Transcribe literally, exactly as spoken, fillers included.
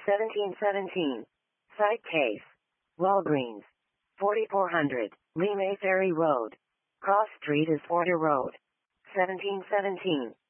seventeen seventeen. Site case. Walgreens. forty-four hundred. Lee Ferry Road. Cross Street is Porter Road. seventeen seventeen.